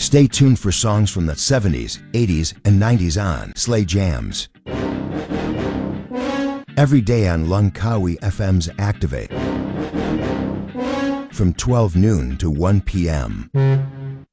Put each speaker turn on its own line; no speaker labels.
Stay tuned for songs from the 70s, 80s, and 90s on Slay Jams. Every day on Langkawi FM's Activate from 12 noon to 1 p.m.